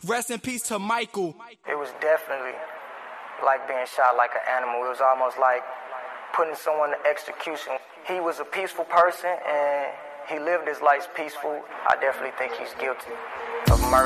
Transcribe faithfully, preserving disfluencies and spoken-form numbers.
Rest in peace to Michael. It was definitely like being shot like an animal. It was almost like putting someone to execution. He was a peaceful person and he lived his life peaceful. I definitely think he's guilty of murder.